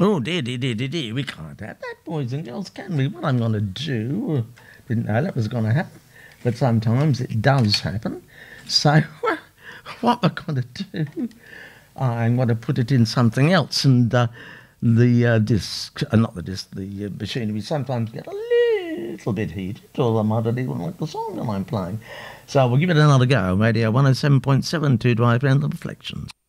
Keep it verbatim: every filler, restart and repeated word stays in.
Oh, dear, dear, dear, dear, dear. We can't have that, boys and girls, can we? What I'm going to do, didn't know that was going to happen, but sometimes it does happen. So what we're going to do, I'm going to put it in something else, and uh, the uh, disc, uh, not the disc, the uh, machinery sometimes get a little bit heated, or I might not even like the song that I'm playing. So we'll give it another go. Radio one oh seven point seven, Two Drive and the Reflections.